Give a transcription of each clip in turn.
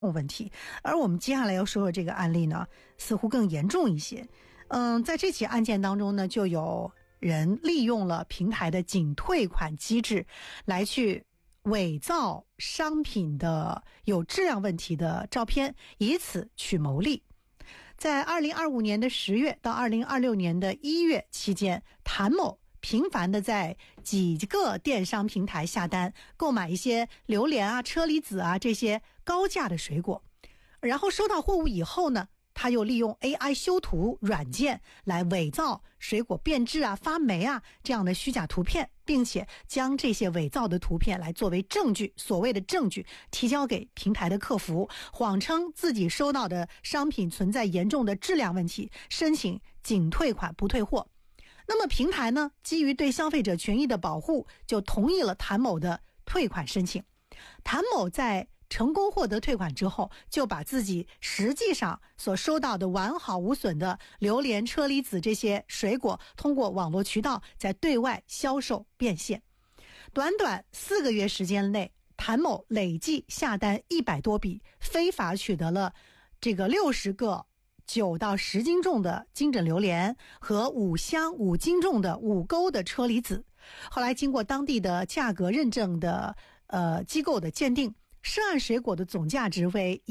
问题。而我们接下来要说的这个案例呢，似乎更严重一些。在这起案件当中呢，就有人利用了平台的仅退款机制来去伪造商品的有质量问题的照片，以此去牟利。在2025年的10月到2026年的1月期间，谭某频繁的在几个电商平台下单购买一些榴莲啊、车厘子啊这些高价的水果，然后收到货物以后呢，他又利用 AI 修图软件来伪造水果变质啊、发霉啊这样的虚假图片，并且将这些伪造的图片来作为证据，所谓的证据提交给平台的客服，谎称自己收到的商品存在严重的质量问题，申请仅退款不退货。那么平台呢，基于对消费者权益的保护，就同意了谭某的退款申请。谭某在成功获得退款之后，就把自己实际上所收到的完好无损的榴莲、车厘子这些水果，通过网络渠道在对外销售变现。短短4个月时间内，谭某累计下单100多笔，非法取得了这个60个9到10斤重的金枕榴莲和5箱5斤重的5钩的车厘子。后来经过当地的价格认证的机构的鉴定，涉案水果的总价值为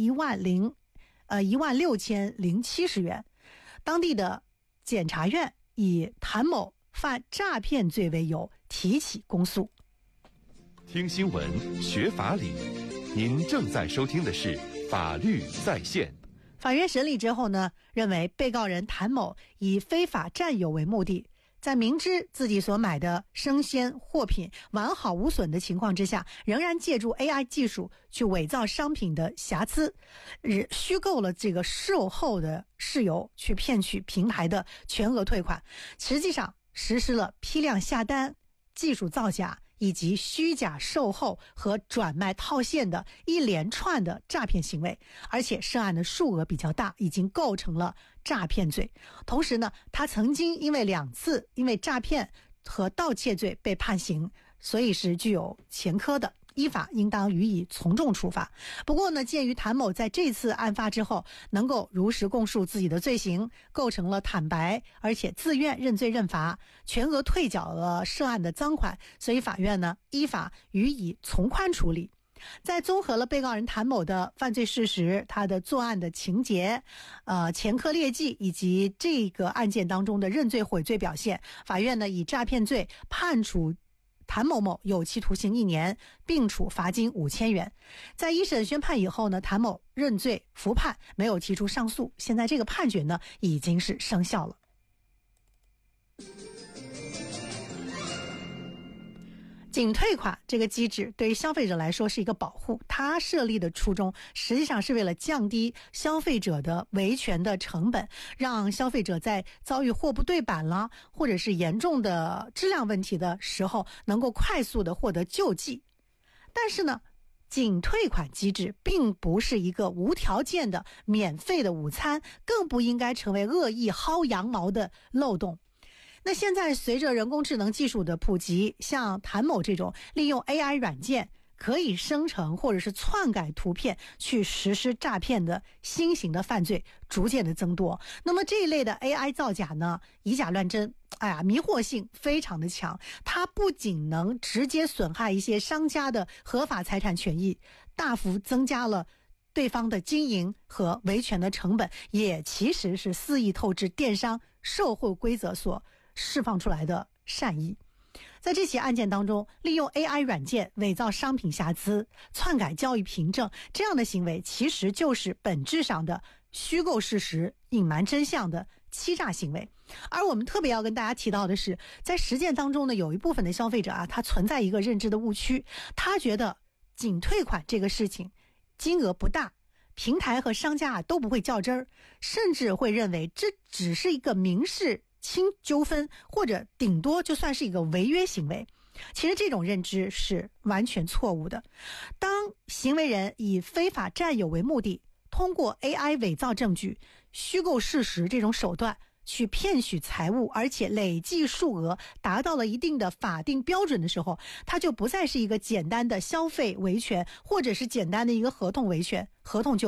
16070元。当地的检察院以谭某犯诈骗罪为由提起公诉。 听新闻学法理，您正在收听的是法律在线。 法院审理之后呢，认为被告人谭某以非法占有为目的，在明知自己所买的生鲜货品完好无损的情况之下，仍然借助 AI 技术去伪造商品的瑕疵，虚构了这个售后的事由，去骗取平台的全额退款，实际上实施了批量下单、技术造假以及虚假售后和转卖套现的一连串的诈骗行为，而且涉案的数额比较大，已经构成了诈骗罪。同时呢，他曾经因为2次因为诈骗和盗窃罪被判刑，所以是具有前科的，依法应当予以从重处罚。不过呢，鉴于谭某在这次案发之后能够如实供述自己的罪行，构成了坦白而且自愿认罪认罚，全额退缴了涉案的赃款，所以法院呢依法予以从宽处理。在综合了被告人谭某的犯罪事实、他的作案的情节、前科劣迹以及这个案件当中的认罪悔罪表现，法院呢以诈骗罪判处谭某某有期徒刑1年，并处罚金5000元。在一审宣判以后呢，谭某认罪服判，没有提出上诉。现在这个判决呢已经是生效了。仅退款这个机制对于消费者来说是一个保护，它设立的初衷实际上是为了降低消费者的维权的成本，让消费者在遭遇货不对版啦，或者是严重的质量问题的时候，能够快速的获得救济。但是呢，仅退款机制并不是一个无条件的免费的午餐，更不应该成为恶意薅羊毛的漏洞。那现在随着人工智能技术的普及，像谭某这种利用 AI 软件可以生成或者是篡改图片去实施诈骗的新型的犯罪逐渐的增多。那么这一类的 AI 造假呢，以假乱真，迷惑性非常的强，它不仅能直接损害一些商家的合法财产权益，大幅增加了对方的经营和维权的成本，也其实是肆意透支电商售后规则所释放出来的善意。在这起案件当中，利用 AI 软件伪造商品瑕疵、篡改交易凭证，这样的行为其实就是本质上的虚构事实、隐瞒真相的欺诈行为。而我们特别要跟大家提到的是，在实践当中呢，有一部分的消费者他存在一个认知的误区，他觉得仅退款这个事情金额不大，平台和商家都不会较真儿，甚至会认为这只是一个民事轻纠纷，或者顶多就算是一个违约行为。其实这种认知是完全错误的。当行为人以非法占有为目的，通过 AI 伪造证据、虚构事实这种手段去骗取财物，而且累计数额达到了一定的法定标准的时候，它就不再是一个简单的消费维权，或者是简单的一个合同维权，合同就